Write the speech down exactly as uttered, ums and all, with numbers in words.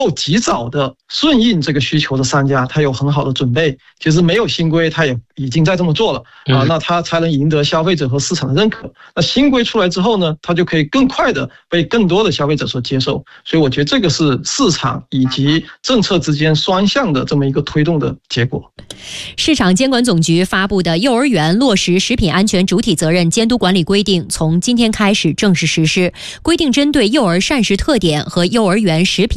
及早的顺应这个需求的商家，他有很好的准备。其实没有新规，他也已经在这么做了啊，那他才能赢得消费者和市场的认可。那新规出来之后呢，他就可以更快的被更多的消费者所接受。所以我觉得这个是市场以及政策之间双向的这么一个推动的结果。 市场监管总局发布的《幼儿园落实食品安全主体责任监督管理规定》从今天开始正式实施，规定针对幼儿膳食特点和幼儿园食品